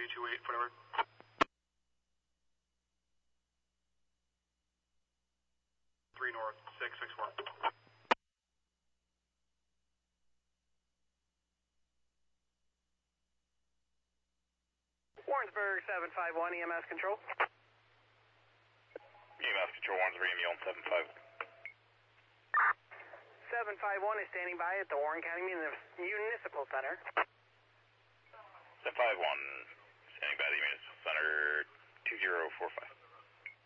328, whatever. Three north, 664. Warrensburg 751, EMS control. EMS control, Warrensburg, EME on 75. 751 is standing by at the Warren County Municipal Center. 751, standing by the Municipal Center, 2045.